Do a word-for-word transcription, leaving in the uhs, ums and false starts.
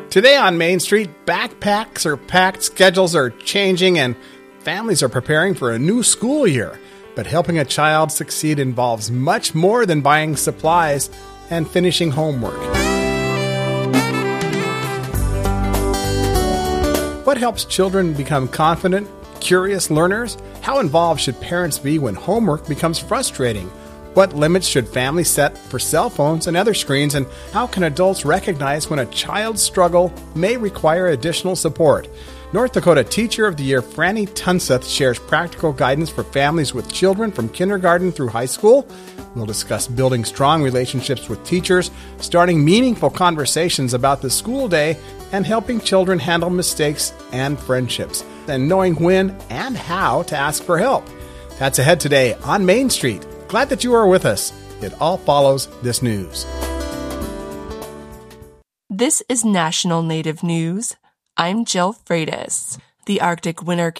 Today on Main Street, backpacks are packed, schedules are changing, and families are preparing for a new school year. But helping a child succeed involves much more than buying supplies and finishing homework. What helps children become confident, curious learners? How involved should parents be when homework becomes frustrating? What limits should families set for cell phones and other screens? And how can adults recognize when a child's struggle may require additional support? North Dakota Teacher of the Year Franny Tunseth shares practical guidance for families with children from kindergarten through high school. We'll discuss building strong relationships with teachers, starting meaningful conversations about the school day, and helping children handle mistakes and friendships, and knowing when and how to ask for help. That's ahead today on Main Street. Glad that you are with us. It all follows this news. This is National Native News. I'm Jill Freitas. The Arctic winter